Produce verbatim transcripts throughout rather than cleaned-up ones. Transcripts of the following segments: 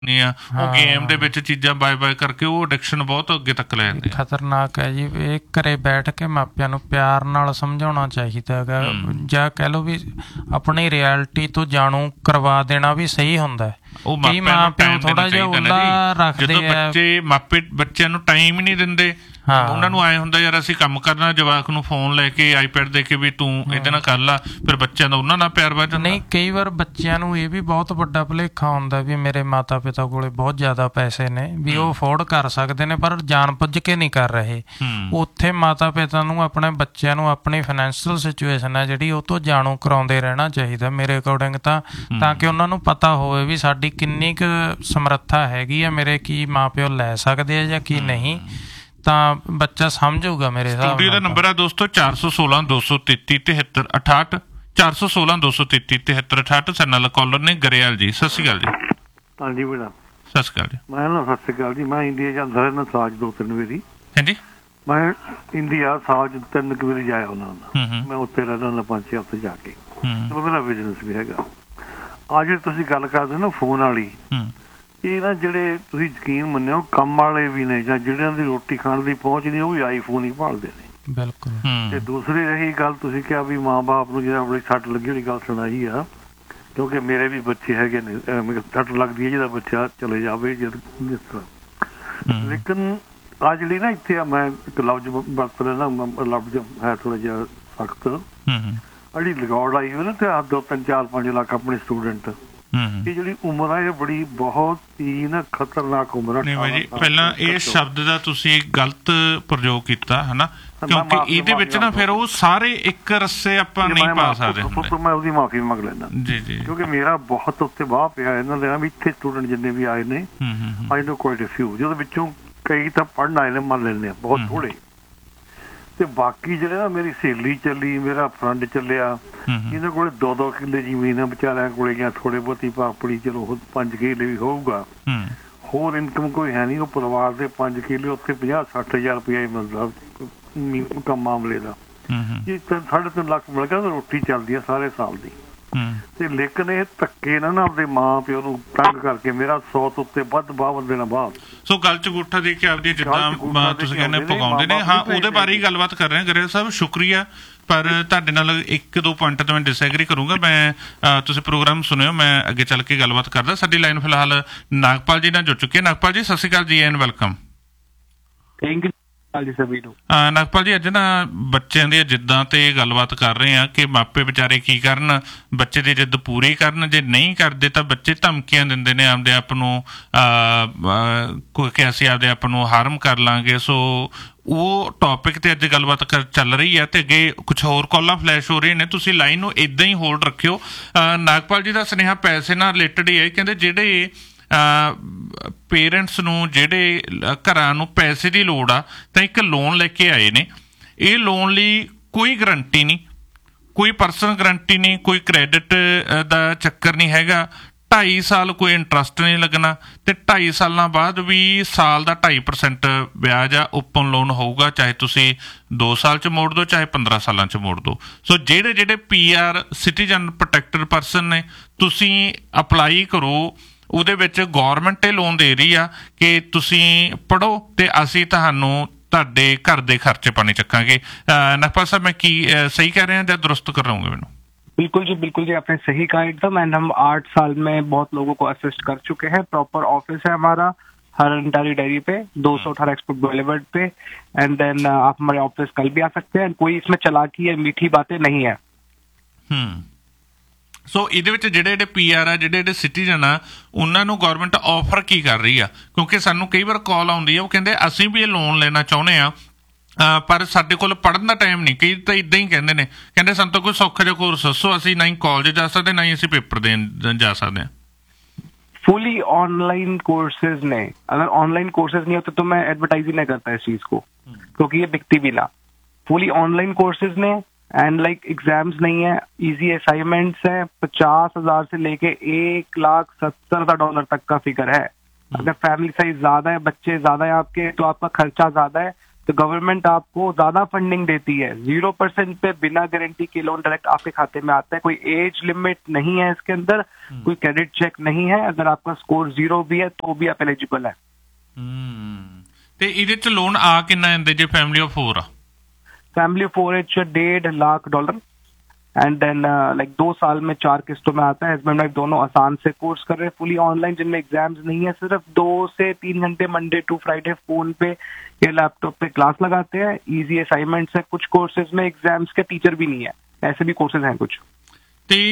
Game दे विच चीज़ां bye bye करके वो एडिक्शन बहुत अगे तक ले जाते हैं। खतरनाक है जी। ये घरे बैठ के मापिਆਂ ਨੂੰ ਪਿਆਰ ਨਾਲ ਸਮਝਾਉਣਾ ਚਾਹੀਦਾ ਹੈਗਾ, ਜਾਂ ਕਹਿ ਲਓ ਵੀ ਆਪਣੀ ਰਿਐਲਿਟੀ ਤੋਂ ਜਾਣੂ ਕਰਵਾ ਦੇਣਾ ਵੀ ਸਹੀ ਹੁੰਦਾ ਹੈ। ਕਈ ਮਾਂ ਪਿਓ ਥੋੜਾ ਜਿਹਾ ਉੱਲਾ ਰੱਖਦੇ ਆ, ਬੱਚੇ ਮਾਪੇ ਬੱਚਿਆਂ ਨੂੰ ਟਾਈਮ ਹੀ ਨਹੀਂ ਦਿੰਦੇ। ਉਹਨਾਂ ਨੂੰ ਐਂ ਹੁੰਦਾ ਯਾਰ ਅਸੀਂ ਕੰਮ ਕਰਨਾ, ਜਵਾਕ ਨੂੰ ਫੋਨ ਲੈ ਕੇ ਆਈਪੈਡ ਦੇ ਕੇ ਵੀ ਤੂੰ ਇਹਦੇ ਨਾਲ ਕਰ ਲਾ, ਫਿਰ ਬੱਚਿਆਂ ਦਾ ਉਹਨਾਂ ਨਾਲ ਪਿਆਰ ਵੱਧ ਜਾਂਦਾ। ਨਹੀਂ, ਕਈ ਵਾਰ ਬੱਚਿਆਂ ਨੂੰ ਇਹ ਵੀ ਬਹੁਤ ਵੱਡਾ ਭੁਲੇਖਾ ਹੁੰਦਾ ਵੀ ਮੇਰੇ ਮਾਤਾ ਪਿਤਾ ਕੋਲੇ ਬਹੁਤ ਜ਼ਿਆਦਾ ਪੈਸੇ ਨੇ, ਵੀ ਉਹ ਅਫੋਰਡ ਕਰ ਸਕਦੇ ਨੇ, ਪਰ ਜਾਣ ਬੁੱਝ ਕੇ ਨਹੀਂ ਕਰ ਰਹੇ। ਉੱਥੇ ਮਾਤਾ ਪਿਤਾ ਨੂੰ ਆਪਣੇ ਬੱਚਿਆਂ ਨੂੰ ਆਪਣੀ ਫਾਈਨੈਂਸ਼ੀਅਲ ਸਿਚੁਏਸ਼ਨ ਹੈ ਜਿਹੜੀ ਉਹ ਤੋਂ ਜਾਣੂ ਕਰਾਉਂਦੇ ਰਹਿਣਾ ਚਾਹੀਦਾ ਮੇਰੇ ਅਕੋਰਡਿੰਗ ਤਾਂ, ਤਾਂ ਕਿ ਉਹਨਾਂ ਨੂੰ ਪਤਾ ਹੋਵੇ ਵੀ ਸਾਡੀ ਕਿੰਨੀ ਕੁ ਸਮਰੱਥਾ ਹੈਗੀ ਆ, ਮੇਰੇ ਕੀ ਮਾਂ ਪਿਓ ਲੈ ਸਕਦੇ ਆ ਜਾਂ ਕੀ ਨਹੀਂ, ਤਾਂ ਬੱਚਾ ਸਮਝੂਗਾ ਮੇਰੇ ਹਿਸਾਬ ਨਾਲ। ਸਟੂਡੀਓ ਦਾ ਨੰਬਰ ਹੈ ਦੋਸਤੋ ਚਾਰ ਸੌ ਸੋਲਾਂ ਦੋ ਸੌ ਤੇਤੀ ਤਿਹੱਤਰ ਅਠਾਹਠ, ਚਾਰ ਸੌ ਸੋਲਾਂ ਦੋ ਸੌ ਤੇਤੀ ਤਿਹੱਤਰ ਅਠਾਹਠ। ਸਾਡੇ ਨਾਲ ਕਾਲਰ ਨੇ ਗਰੇਵਾਲ ਜੀ। ਸਤਿ ਸ਼੍ਰੀ ਅਕਾਲ ਜੀ। ਹਾਂਜੀ ਬੇਟਾ ਸਤਿ ਸ਼੍ਰੀ ਅਕਾਲ ਜੀ। ਮੈਂ ਨਾ ਸਤਿ ਸ਼੍ਰੀ ਅਕਾਲ ਜੀ। ਮੈਂ ਇੰਡੀਆ ਜਾਂਦਾ ਰਹਿੰਦਾ ਸਾਲ 'ਚ ਦੋ ਤਿੰਨ ਵਾਰੀ। ਹਾਂਜੀ, ਮੈਂ ਇੰਡੀਆ ਸਾਲ 'ਚ ਤਿੰਨ ਕੁ ਵਾਰੀ ਜਾਇਆ ਉਹਨਾਂ ਦਾ। ਮੈਂ ਉੱਥੇ ਰਹਿੰਦਾ ਹੁੰਦਾ ਪੰਜ ਛੇ ਹਫ਼ਤੇ ਜਾ ਕੇ। ਚਲੋ ਮੇਰਾ ਬਿਜ਼ਨਸ ਵੀ ਹੈਗਾ। ਆ ਜਿਹੜੀ ਤੁਸੀਂ ਗੱਲ ਕਰਦੇ ਨਾ ਫੋਨ ਵਾਲੀ, ਇਹ ਨਾ ਜਿਹੜੇ ਤੁਸੀਂ ਯਕੀਨ ਮੰਨਿਓ ਕੰਮ ਵਾਲੇ ਵੀ ਨੇ ਜਾਂ ਜਿਹੜਿਆਂ ਦੀ ਰੋਟੀ ਖਾਣ ਦੀ ਪਹੁੰਚ ਨਹੀਂ, ਉਹ ਵੀ ਆਈਫੋਨ ਹੀ ਭਾਲਦੇ ਨੇ। ਬਿਲਕੁਲ। ਤੇ ਦੂਸਰੀ ਰਹੀ ਗੱਲ, ਤੁਸੀਂ ਕਿਹਾ ਵੀ ਮਾਂ ਬਾਪ ਨੂੰ ਜਿਹੜਾ ਆਪਣੀ ਸੱਟ ਲੱਗੀ ਵਾਲੀ ਗੱਲ ਸੁਣਾਈ ਆ, ਕਿਉਂਕਿ ਮੇਰੇ ਵੀ ਬੱਚੇ ਹੈਗੇ ਨੇ, ਸੱਟ ਲੱਗਦੀ ਹੈ ਜਿਹਦਾ ਬੱਚਾ ਚਲੇ ਜਾਵੇ ਜਦ ਜਿਸ ਤਰ੍ਹਾਂ। ਲੇਕਿਨ ਆ ਜਿਹੜੀ ਨਾ ਇੱਥੇ ਆ, ਮੈਂ ਇੱਕ ਲਫ਼ਜ਼ ਵਰਤ ਰਿਹਾ ਨਾ, ਲਫ਼ਜ਼ ਹੈ ਥੋੜ੍ਹਾ ਜਿਹਾ ਸਖਤ, ਜਿਹੜੀ ਰਿਕਾਰਡ ਆਈ ਹੋਈ ਨਾ ਤੇ ਆ ਦੋ ਤਿੰਨ ਚਾਰ ਪੰਜ ਲੱਖ ਆਪਣੇ ਸਟੂਡੈਂਟ, ਇਹ ਜਿਹੜੀ ਉਮਰ ਆ ਇਹ ਬੜੀ ਬਹੁਤ ਹੀ ਨਾ ਖਤਰਨਾਕ ਉਮਰ ਆ। ਪਹਿਲਾਂ ਇਹ ਸ਼ਬਦ ਦਾ ਤੁਸੀਂ ਗਲਤ ਪ੍ਰਯੋਗ ਕੀਤਾ ਹੈ ਨਾ, ਕਿਉਂਕਿ ਇਹਦੇ ਵਿੱਚ ਨਾ ਫਿਰ ਉਹ ਸਾਰੇ ਇੱਕ ਰੱਸੇ ਆਪਾਂ ਨਹੀਂ ਪਾ ਸਕਦੇ। ਮੈਂ ਉਹਦੀ ਮਾਫੀ ਮੰਗ ਲੈਂਦਾ ਜੀ ਜੀ, ਕਿਉਂਕਿ ਮੇਰਾ ਬਹੁਤ ਉੱਥੇ ਵਾਹ ਪਿਆ ਇਹਨਾਂ ਦੇ ਵੀ ਇੱਥੇ ਸਟੂਡੈਂਟ ਜਿੰਨੇ ਵੀ ਆਏ ਨੇ, ਆਈ ਨੋ ਕੁਆਇਟ ਅ ਫਿਊ, ਜਿਹਦੇ ਵਿੱਚੋਂ ਕਈ ਤਾਂ ਪੜ੍ਹਨ ਆਏ ਨੇ, ਮੰਨ ਲੈਂਦੇ ਆ ਬਹੁਤ ਥੋੜ੍ਹੇ, ਤੇ ਬਾਕੀ ਜਿਹੜੇ ਨਾ ਮੇਰੀ ਸਹੇਲੀ ਚੱਲੀ, ਮੇਰਾ ਫਰੈਂਡ ਚੱਲਿਆ, ਇਹਨਾਂ ਕੋਲ ਦੋ ਦੋ ਕਿੱਲੇ ਜ਼ਮੀਨ ਆ ਵਿਚਾਰਿਆਂ ਕੋਲੇ, ਜਾਂ ਥੋੜੇ ਬਹੁਤੀ ਪਾਪੜੀ, ਚਲੋ ਪੰਜ ਕਿੱਲੇ ਵੀ ਹੋਊਗਾ, ਹੋਰ ਇਨਕਮ ਕੋਈ ਹੈ ਨਹੀਂ। ਉਹ ਪਰਿਵਾਰ ਦੇ ਪੰਜ ਕਿੱਲੇ, ਉੱਥੇ ਪੰਜਾਹ ਸੱਠ ਹਜ਼ਾਰ ਰੁਪਇਆ ਹੀ ਮਿਲਦਾ ਕੰਮ ਮਾਮਲੇ ਦਾ। ਜੇ ਸਾਢੇ ਤਿੰਨ ਲੱਖ ਮਿਲ ਗਿਆ ਤਾਂ ਰੋਟੀ ਚੱਲਦੀ ਆ ਸਾਰੇ ਸਾਲ ਦੀ। ਤੇ ਲੇਕਿਨ ਇਹ ਧੱਕੇ ਨਾ ਨਾ ਆਪਦੇ ਮਾਂ ਪਿਓ ਨੂੰ ਤੰਗ ਕਰਕੇ, ਮੇਰਾ ਸੌ ਤੋਂ ਉੱਤੇ ਵੱਧ ਬਾਹ ਬੰਦੇ ਨਾਲ ਬਾਹਰ, ਸੋ ਗੱਲ ਚ ਗੁੱਠਾ ਦੇ ਕੇ ਆਪਦੀ ਜਿੱਦਾਂ ਤੁਸੀਂ ਕਹਿੰਦੇ ਪਕਾਉਂਦੇ ਨੇ। ਹਾਂ, ਉਹਦੇ ਬਾਰੇ ਹੀ ਗੱਲਬਾਤ ਕਰ ਰਹੇ ਗਰੇਵਾਲ ਸਾਹਿਬ, ਸ਼ੁਕਰੀਆ। ਪਰ ਤੁਹਾਡੇ ਨਾਲ ਇੱਕ ਦੋ ਪੁਆਇੰਟ ਤੋਂ ਮੈਂ ਡਿਸਐਗਰੀ ਕਰੂੰਗਾ। ਮੈਂ ਤੁਸੀਂ ਪ੍ਰੋਗਰਾਮ ਸੁਣਿਓ, ਮੈਂ ਅੱਗੇ ਚੱਲ ਕੇ ਗੱਲਬਾਤ ਕਰਦਾ। ਸਾਡੀ ਲਾਈਨ ਫਿਲਹਾਲ ਨਾਗਪਾਲ ਜੀ ਨਾਲ ਜੁੜ ਚੁੱਕੇ। ਨਾਗਪਾਲ ਜੀ ਸਤਿ ਸ਼੍ਰੀ ਅਕਾਲ ਜੀ ਐਂਡ ਵੈਲਕਮ। ਥੈਂਕ ਯੂ ਜੀ ਸਭੀ ਨੂੰ। ਨਾਗਪਾਲ ਜੀ, ਅੱਜ ਨਾ ਬੱਚਿਆਂ ਦੀਆਂ ਜਿੱਦਾਂ ਤੇ ਗੱਲਬਾਤ ਕਰ ਰਹੇ ਆ ਕਿ ਮਾਪੇ ਵਿਚਾਰੇ ਕੀ ਕਰਨ, ਬੱਚੇ ਦੀ ਜਿੱਦ ਪੂਰੀ ਕਰਨ, ਜੇ ਨਹੀਂ ਕਰਦੇ ਤਾਂ ਬੱਚੇ ਧਮਕੀਆਂ ਦਿੰਦੇ ਨੇ ਆਪਦੇ ਆਪ ਨੂੰ ਕਿ ਅਸੀਂ ਆਪਦੇ ਆਪ ਨੂੰ ਹਾਰਮ ਕਰ ਲਾਂਗੇ। ਸੋ ਉਹ ਟੌਪਿਕ ਤੇ ਅੱਜ ਗੱਲਬਾਤ ਕਰ ਚੱਲ ਰਹੀ ਹੈ ਤੇ ਅੱਗੇ ਕੁਛ ਹੋਰ ਕਾਲਾਂ ਫਲੈਸ਼ ਹੋ ਰਹੀਆਂ ਨੇ। ਤੁਸੀਂ ਲਾਈਨ ਨੂੰ ਇੱਦਾਂ ਹੀ ਹੋਲਡ ਰੱਖਿਓ। ਨਾਗਪਾਲ ਜੀ ਦਾ ਸੁਨੇਹਾ ਪੈਸੇ ਨਾਲ ਰਿਲੇਟਡ ਹੀ ਹੈ। ਕਹਿੰਦੇ ਜਿਹੜੇ ਪੇਰੈਂਟਸ ਨੂੰ, ਜਿਹੜੇ ਘਰਾਂ ਨੂੰ ਪੈਸੇ ਦੀ ਲੋੜ ਆ, ਤਾਂ ਇੱਕ ਲੋਨ ਲੈ ਕੇ ਆਏ ਨੇ। ਇਹ ਲੋਨ ਲਈ ਕੋਈ ਗਰੰਟੀ ਨਹੀਂ, ਕੋਈ ਪਰਸਨਲ ਗਰੰਟੀ ਨਹੀਂ, ਕੋਈ ਕ੍ਰੈਡਿਟ ਦਾ ਚੱਕਰ ਨਹੀਂ ਹੈਗਾ। ਢਾਈ ਸਾਲ ਕੋਈ ਇੰਟਰਸਟ ਨਹੀਂ ਲੱਗਣਾ, ਤੇ ਢਾਈ ਸਾਲਾਂ ਬਾਅਦ ਵੀ ਸਾਲ ਦਾ ਢਾਈ ਪਰਸੈਂਟ ਵਿਆਜ ਆ ਓਪਨ ਲੋਨ ਹੋਊਗਾ, ਚਾਹੇ ਤੁਸੀਂ ਦੋ ਸਾਲ 'ਚ ਮੋੜ ਦਿਓ ਚਾਹੇ ਪੰਦਰਾਂ ਸਾਲਾਂ 'ਚ ਮੋੜ ਦਿਓ। ਸੋ ਜਿਹੜੇ ਜਿਹੜੇ P R citizen protected person ਨੇ, ਤੁਸੀਂ ਅਪਲਾਈ ਕਰੋ। ਉਹਦੇ ਵਿੱਚ ਗੌਰਮੈਂਟ ਇਹ ਲੋਨ ਦੇ ਰਹੀ ਆ ਕਿ ਤੁਸੀਂ ਪੜ੍ਹੋ ਤੇ ਅਸੀਂ ਤੁਹਾਨੂੰ ਤੁਹਾਡੇ ਘਰ ਦੇ ਖਰਚੇ ਪਾਣੀ ਚੱਕਾਂਗੇ। ਨਾਗਪਾਲ ਸਾਹਿਬ, मैं की सही कह रहे हैं या दुरुस्त कर रहा हूँ मैनू? बिल्कुल जी, बिल्कुल जी, आपने सही कहा एकदम। एंड हम आठ साल में बहुत लोगों को असिस्ट कर चुके हैं। प्रॉपर ऑफिस है हमारा हरनटारी डेयरी पे, दो सौ अठारह एक्सपोर्ट बुलेवर्ड पे। एंड देन आप हमारे ऑफिस कल भी आ सकते हैं। कोई इसमें चालाकी या मीठी बातें नहीं है। हम्म ਸੋ ਇਹਦੇ ਵਿੱਚ ਜਿਹੜੇ ਜਿਹੜੇ ਪੀ ਆਰ ਆ, ਜਿਹੜੇ ਜਿਹੜੇ ਸਿਟੀਜ਼ਨ ਆ, ਉਹਨਾਂ ਨੂੰ ਗੌਰਮੈਂਟ ਆਫਰ ਕੀ ਕਰ ਰਹੀ ਆ? ਕਿਉਂਕਿ ਸਾਨੂੰ ਕਈ ਵਾਰ ਕਾਲ ਆਉਂਦੀ ਆ, ਉਹ ਕਹਿੰਦੇ ਅਸੀਂ ਵੀ ਇਹ ਲੋਨ ਲੈਣਾ ਚਾਹੁੰਦੇ ਆ, ਪਰ ਸਾਡੇ ਕੋਲ ਪੜ੍ਹਨ ਦਾ ਟਾਈਮ ਨਹੀਂ। ਕਈ ਤਾਂ ਇੱਦਾਂ ਹੀ ਕਹਿੰਦੇ ਨੇ, ਕਹਿੰਦੇ ਸਾਨੂੰ ਤਾਂ ਕੋਈ ਸੌਖਾ ਜਿਹਾ ਕੋਰਸ ਦੱਸੋ, ਅਸੀਂ ਨਾ ਹੀ ਕਾਲਜ ਜਾ ਸਕਦੇ ਨਾ ਹੀ ਅਸੀਂ ਪੇਪਰ ਦੇਣ ਜਾ ਸਕਦੇ ਹਾਂ। फुली ऑनलाइन कोर्सेज ने, अगर ऑनलाइन कोर्सेज नहीं होते तो मैं एडवर्टाइज ही नहीं करता इस चीज को, क्योंकि ये बिकती भी ना। फुली ऑनलाइन कोर्सेज ने एंड लाइक एग्जाम्स नहीं है, इजी असाइनमेंट्स है। पचास हजार से लेके एक लाख सत्तर हजार डॉलर तक का फिगर है। अगर फैमिली साइज ज्यादा है, बच्चे ज्यादा है आपके, तो आपका खर्चा ज्यादा है, तो गवर्नमेंट आपको ज्यादा फंडिंग देती है। जीरो परसेंट पे बिना गारंटी के लोन डायरेक्ट आपके खाते में आता है। कोई एज लिमिट नहीं है इसके अंदर, कोई क्रेडिट चेक नहीं है। अगर आपका स्कोर जीरो भी है तो भी आप एलिजिबल है। ਤੇ ਇਹਦੇ ਚ ਲੋਨ ਆ ਕਿੰਨਾ ਆਉਂਦੇ ਜੇ ਫੈਮਿਲੀ ਆਫ फोर ਆ? फैमिली ऑफ फोर एच डेढ़ lakh dollar and then like दो साल में चार किस्तों में आता है। हस्बैंड वाइफ दोनों आसान से कोर्स कर रहे हैं, फुली ऑनलाइन, जिनमें एग्जाम्स नहीं है। सिर्फ दो से तीन घंटे मंडे टू फ्राइडे फोन पे या लैपटॉप पे क्लास लगाते हैं। इजी असाइनमेंट्स है। कुछ कोर्सेज में एग्जाम्स के टीचर भी नहीं है, ऐसे भी कोर्सेज हैं कुछ। ਤੇ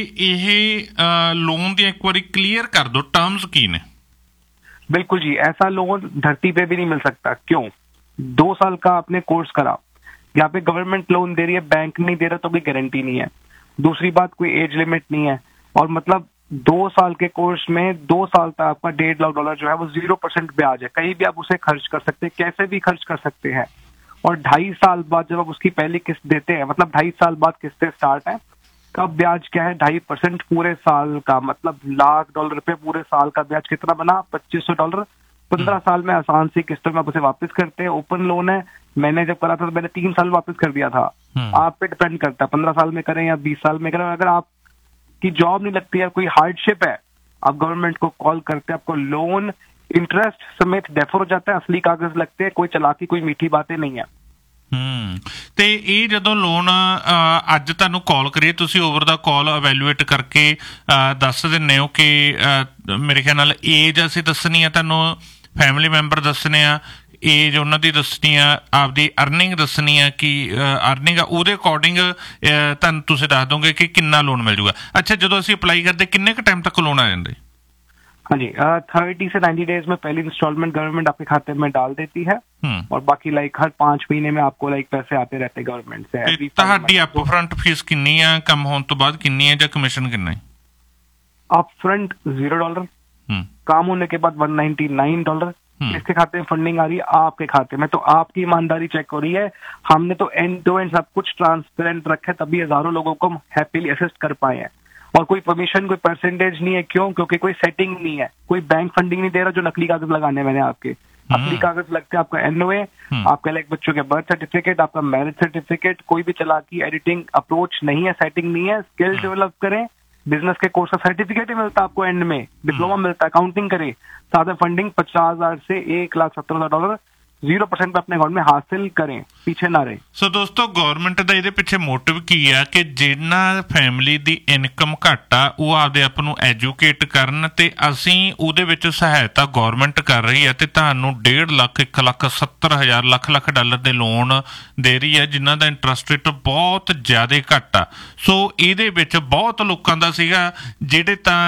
ਇਹ ਲੋਨ ਦੀ ਇੱਕ ਵਾਰੀ ਕਲੀਅਰ ਕਰ ਦੋ, ਟਰਮਸ ਕੀ ਨੇ? बिल्कुल जी, ऐसा लोन धरती पे भी नहीं मिल सकता। क्यों? दो साल का आपने कोर्स करा, यहाँ पे गवर्नमेंट लोन दे रही है, बैंक नहीं दे रहा तो कोई गारंटी नहीं है। दूसरी बात, कोई एज लिमिट नहीं है। और मतलब दो साल के कोर्स में दो साल तक आपका डेढ़ लाख डॉलर जो है वो जीरो परसेंट ब्याज है। कहीं भी आप उसे खर्च कर सकते हैं, कैसे भी खर्च कर सकते हैं। और ढाई साल बाद जब आप उसकी पहली किस्त देते हैं, मतलब ढाई साल बाद किस्तें स्टार्ट है, कब ब्याज क्या है? ढाई परसेंट पूरे साल का, मतलब लाख डॉलर पे पूरे साल का ब्याज कितना बना? पच्चीस सौ डॉलर। पंद्रह साल में आसान सी किस्तों में आप उसे वापस करते हैं। ओपन लोन है। मैंने जब करा था तो मैंने तीन साल वापस कर दिया था। आप पे डिपेंड करता है, पंद्रह साल में करें या बीस साल में करें। अगर आपकी जॉब नहीं लगती है, कोई हार्डशिप है, आप गवर्नमेंट को कॉल करते हैं, आपको लोन इंटरेस्ट समेत डेफर हो जाता है, असली कागज लगते हैं। कोई चालाकी, कोई मीठी बातें नहीं है। ਹੂੰ ਤੇ ਇਹ ਜਦੋਂ ਲੋਨ ਅੱਜ ਤੁਹਾਨੂੰ ਕਾਲ ਕਰੀਏ, ਤੁਸੀਂ ਓਵਰ ਦਾ ਕਾਲ ਇਵੈਲੂਏਟ ਕਰਕੇ ਦੱਸ ਦਿੰਦੇ ਹੋ ਕਿ ਮੇਰੇ ਖਿਆਲ ਨਾਲ ਏਜ ਅਸੀਂ ਦੱਸਣੀ ਆ, ਤੁਹਾਨੂੰ ਫੈਮਿਲੀ ਮੈਂਬਰ ਦੱਸਣੇ ਆ, ਏਜ ਉਹਨਾਂ ਦੀ ਦੱਸਣੀ ਆ, ਆਪਦੀ ਅਰਨਿੰਗ ਦੱਸਣੀ ਆ ਕਿ ਅਰਨਿੰਗ ਆ, ਉਹਦੇ ਅਕੋਰਡਿੰਗ ਤੁਹਾਨੂੰ ਤੁਸੀਂ ਦੱਸ ਦੋਗੇ ਕਿ ਕਿੰਨਾ ਲੋਨ ਮਿਲ ਜੂਗਾ। ਅੱਛਾ, ਜਦੋਂ ਅਸੀਂ ਅਪਲਾਈ ਕਰਦੇ ਕਿੰਨੇ ਕੁ ਟਾਈਮ तक ਲੋਨ आ ਜਾਂਦੇ? हाँ जी, थर्टी से नाइन्टी डेज में पहली इंस्टॉलमेंट गवर्नमेंट आपके खाते में डाल देती है और बाकी लाइक हर पांच महीने में आपको लाइक पैसे आते रहते गवर्नमेंट से। ਤੁਹਾਡੀ ਅਪਫਰੰਟ ਫੀਸ ਕਿੰਨੀ ਆ? ਕੰਮ ਹੋਣ ਤੋਂ ਬਾਅਦ ਕਿੰਨੀ ਆ ਜਾਂ ਕਮਿਸ਼ਨ ਕਿੰਨਾ ਹੈ? अपफ्रंट जीरो डॉलर, काम होने के बाद वन नाइन्टी नाइन डॉलर। इसके खाते में फंडिंग आ रही है आपके खाते में, तो आपकी ईमानदारी चेक हो रही है। हमने तो एंड टू एंड सब कुछ ट्रांसपेरेंट रखा है, तभी हजारों लोगों को हैप्पीली असिस्ट कर पाए हैं। और कोई परमिशन, कोई परसेंटेज नहीं है। क्यों? क्योंकि कोई सेटिंग नहीं है, कोई बैंक फंडिंग नहीं दे रहा जो नकली कागज लगाने मैंने आपके। असली कागज लगते हैं आपका एनओए, आपके लाइक बच्चों के बर्थ सर्टिफिकेट, आपका मैरिज सर्टिफिकेट। कोई भी चालाकी, एडिटिंग अप्रोच नहीं है, सेटिंग नहीं है। स्किल डेवलप करें, बिजनेस के कोर्स का सर्टिफिकेट ही मिलता है आपको एंड में, डिप्लोमा मिलता है। अकाउंटिंग करें, साथ में फंडिंग पचास हजार से एक लाख सत्तर हजार डॉलर जीरो परसेंट पे अपने अकाउंट में हासिल करें, पीछे ना रहे। ਸੋ ਦੋਸਤੋ, ਗੌਰਮੈਂਟ ਦਾ ਇਹਦੇ ਪਿੱਛੇ ਮੋਟਿਵ ਕੀ ਆ ਕਿ ਜਿਨ੍ਹਾਂ ਫੈਮਿਲੀ ਦੀ ਇਨਕਮ ਘੱਟ ਆ ਉਹ ਆਪਦੇ ਆਪ ਨੂੰ ਐਜੂਕੇਟ ਕਰਨ, ਤੇ ਅਸੀਂ ਉਹਦੇ ਵਿੱਚ ਸਹਾਇਤਾ ਗੌਰਮੈਂਟ ਕਰ ਰਹੀ ਹੈ ਤੇ ਤੁਹਾਨੂੰ ਡੇਢ ਲੱਖ ਇੱਕ ਲੱਖ ਸੱਤਰ ਹਜ਼ਾਰ ਲੱਖ ਲੱਖ ਡਾਲਰ ਦੇ ਲੋਨ ਦੇ ਰਹੀ ਹੈ, ਜਿਨ੍ਹਾਂ ਦਾ ਇੰਟਰਸਟ ਰੇਟ ਬਹੁਤ ਜ਼ਿਆਦਾ ਘੱਟ ਆ। ਸੋ ਇਹਦੇ ਵਿੱਚ ਬਹੁਤ ਲੋਕਾਂ ਦਾ ਸੀਗਾ ਜਿਹੜੇ ਤਾਂ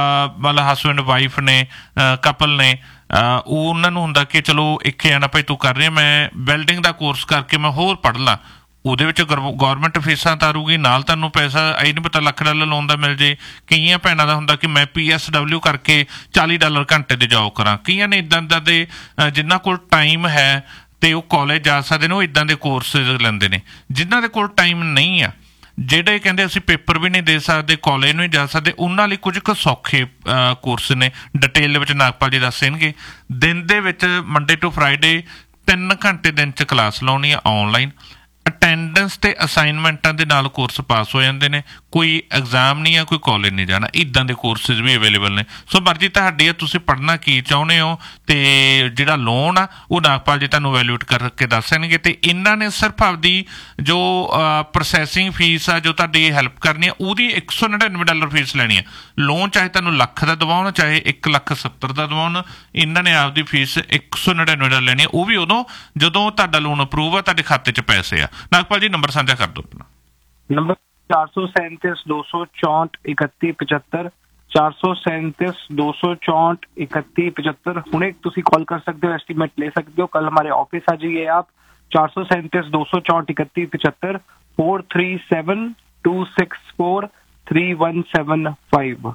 ਮਤਲਬ ਹਸਬੈਂਡ ਵਾਈਫ ਨੇ, ਕਪਲ ਨੇ, ਉਹ ਉਹਨਾਂ ਨੂੰ ਹੁੰਦਾ ਕਿ ਚਲੋ ਇੱਕ ਜਾਣਾ ਭਾਈ ਤੂੰ ਕਰ ਰਿਹਾ, ਮੈਂ ਵੈਲਡਿੰਗ ਦਾ ਕੋਰਸ ਕਰਕੇ ਮੈਂ ਹੋਰ ਪੜ੍ਹ ਲਾਂ, ਉਹਦੇ ਵਿੱਚ ਗੌਰਮੈਂਟ ਫੀਸਾਂ ਤਾਰੂਗੀ, ਨਾਲ ਤੁਹਾਨੂੰ ਪੈਸਾ ਇਹ ਨਹੀਂ ਪਤਾ ਲੱਖ ਡਾਲਰ ਲੋਨ ਦਾ ਮਿਲ ਜੇ। ਕਈਆਂ ਭੈਣਾਂ ਦਾ ਹੁੰਦਾ ਕਿ ਮੈਂ ਪੀ ਐਸ ਡਬਲਿਊ ਕਰਕੇ ਚਾਲੀ ਡਾਲਰ ਘੰਟੇ ਦੇ ਜੋਬ ਕਰਾਂ। ਕਈਆਂ ਨੇ ਇੱਦਾਂ ਇੱਦਾਂ ਦੇ, ਜਿਨ੍ਹਾਂ ਕੋਲ ਟਾਈਮ ਹੈ ਤੇ ਉਹ ਕਾਲਜ ਜਾ ਸਕਦੇ ਨੇ, ਉਹ ਇੱਦਾਂ ਦੇ ਕੋਰਸਿਸ ਲੈਂਦੇ ਨੇ। ਜਿਨ੍ਹਾਂ ਦੇ ਕੋਲ ਟਾਈਮ ਨਹੀਂ ਆ, ਜਿਹੜੇ ਕਹਿੰਦੇ ਅਸੀਂ ਪੇਪਰ ਵੀ ਨਹੀਂ ਦੇ ਸਕਦੇ, ਕਾਲਜ ਨੂੰ ਹੀ ਜਾ ਸਕਦੇ, ਉਹਨਾਂ ਲਈ ਕੁਝ ਕੁ ਸੌਖੇ ਕੋਰਸ ਨੇ। ਡਿਟੇਲ ਦੇ ਵਿੱਚ ਨਾਗਪਾਲ ਜੀ ਦੱਸ ਦੇਣਗੇ। ਦਿਨ ਦੇ ਵਿੱਚ ਮੰਡੇ ਟੂ ਫਰਾਈਡੇ ਤਿੰਨ ਘੰਟੇ ਦਿਨ 'ਚ ਕਲਾਸ ਲਾਉਣੀ ਆ ਆਨਲਾਈਨ। ਅਟੈਂਡੈਂਸ ਤੇ ਅਸਾਈਨਮੈਂਟਾਂ ਦੇ ਨਾਲ ਕੋਰਸ ਪਾਸ ਹੋ ਜਾਂਦੇ ਨੇ। ਕੋਈ ਐਗਜ਼ਾਮ ਨਹੀਂ ਆ, ਕੋਈ ਕਾਲਜ ਨਹੀਂ ਜਾਣਾ। ਇੱਦਾਂ ਦੇ ਕੋਰਸਿਸ ਵੀ ਅਵੇਲੇਬਲ ਨੇ। ਸੋ ਮਰਜ਼ੀ ਤੁਹਾਡੀ ਆ, ਤੁਸੀਂ ਪੜ੍ਹਨਾ ਕੀ ਚਾਹੁੰਦੇ ਹੋ। ਤੇ ਜਿਹੜਾ ਲੋਨ ਆ ਉਹ ਨਾਗਪਾਲ ਜੀ ਤੁਹਾਨੂੰ ਵੈਲਿਊਟ ਕਰਕੇ ਦੱਸਣਗੇ। ਤੇ ਇਹਨਾਂ ਨੇ ਸਿਰਫ ਆਪਦੀ ਜੋ ਪ੍ਰੋਸੈਸਿੰਗ ਫੀਸ ਆ, ਜੋ ਤੁਹਾਡੀ ਹੈਲਪ ਕਰਨੀ ਆ, ਉਹਦੀ ਇੱਕ ਸੌ ਨੜਿਨਵੇਂ ਡਾਲਰ ਫੀਸ ਲੈਣੀ ਆ। ਲੋਨ ਚਾਹੇ ਤੁਹਾਨੂੰ ਲੱਖ ਦਾ ਦਵਾਉਣ, ਚਾਹੇ ਇੱਕ ਲੱਖ ਸੱਤਰ ਦਾ ਦਵਾਉਣ, ਇਹਨਾਂ ਨੇ ਆਪਦੀ ਫੀਸ ਇੱਕ ਸੌ ਨੜਿਨਵੇਂ ਡਾਲਰ ਲੈਣੀ ਆ। ਉਹ ਵੀ ਉਦੋਂ ਜਦੋਂ ਤੁਹਾਡਾ ਲੋਨ ਅਪਰੂਵ ਆ, ਤੁਹਾਡੇ ਖਾਤੇ 'ਚ ਪੈਸੇ ਆ। नागपाल जी नंबर साझा कर दो अपना। नंबर चार सौ सैंतीस दो सौ चौंठ इकतीस पचहत्तर, चार सौ सैंतीस दो सौ चौंठ इकतीस पचहत्तर। हुणे तुसी कॉल कर सकते हो, एस्टीमेट ले सकते हो। कल हमारे ऑफिस आ जाइए आप। चार सौ सैंतीस दो सौ चौंठ इकतीस पचहत्तर, four three seven to six four three one seven five.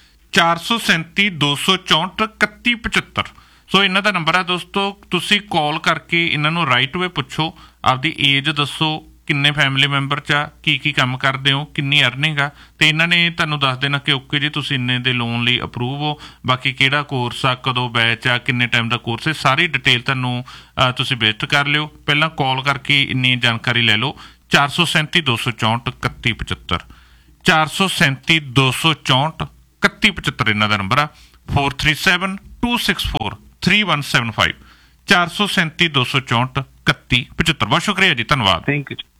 चार सौ सैंती दो सौ चौंठ इकतीस पचहत्तर। ਸੋ ਇਹਨਾਂ ਦਾ ਨੰਬਰ ਆ ਦੋਸਤੋ। ਤੁਸੀਂ ਕਾਲ ਕਰਕੇ ਇਹਨਾਂ ਨੂੰ ਰਾਈਟ ਵੇ ਪੁੱਛੋ, ਆਪਦੀ ਏਜ ਦੱਸੋ, ਕਿੰਨੇ ਫੈਮਿਲੀ ਮੈਂਬਰ 'ਚ ਆ, ਕੀ ਕੀ ਕੰਮ ਕਰਦੇ ਹੋ, ਕਿੰਨੀ ਅਰਨਿੰਗ ਆ, ਤੇ ਇਹਨਾਂ ਨੇ ਤੁਹਾਨੂੰ ਦੱਸ ਦੇਣਾ ਕਿ ਓਕੇ ਜੀ ਤੁਸੀਂ ਇੰਨੇ ਦੇ ਲੋਨ ਲਈ ਅਪਰੂਵ ਹੋ। ਬਾਕੀ ਕਿਹੜਾ ਕੋਰਸ ਆ, ਕਦੋਂ ਬੈਚ ਆ, ਕਿੰਨੇ ਟਾਈਮ ਦਾ ਕੋਰਸ ਹੈ, ਸਾਰੀ ਡਿਟੇਲ ਤੁਹਾਨੂੰ ਤੁਸੀਂ ਵਿਜ਼ਿਟ ਕਰ ਲਿਓ। ਪਹਿਲਾਂ ਕਾਲ ਕਰਕੇ ਇੰਨੀ ਜਾਣਕਾਰੀ ਲੈ ਲਓ। ਚਾਰ ਸੌ ਸੈਂਤੀ ਦੋ ਸੌ ਚੌਂਹਠ ਇਕੱਤੀ ਪਝੱਤਰ ਚਾਰ ਸੌ ਸੈਂਤੀ ਦੋ ਸੌ ਚੌਂਹਠ ਇਕੱਤੀ ਪਝੱਤਰ ਇਹਨਾਂ ਦਾ ਨੰਬਰ ਆ। Four three seven two six four three one seven five ਚਾਰ ਸੌ ਸੈਂਤੀ ਦੋ ਸੌ ਚੌਂਹਠ ਇਕੱਤੀ ਪਝੱਤਰ। ਬਹੁਤ ਸ਼ੁਕਰੀਆ ਜੀ, ਧੰਨਵਾਦ। Thank you.